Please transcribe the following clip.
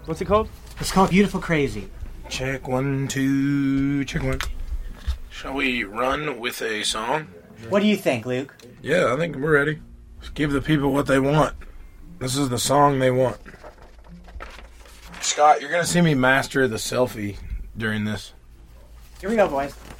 What's it called? It's called Beautiful Crazy. Check 1, 2, check 1. Shall we run with a song? What do you think, Luke? Yeah, I think we're ready. Let's give the people what they want. This is the song they want. Scott, you're going to see me master the selfie during this. Here we go, boys.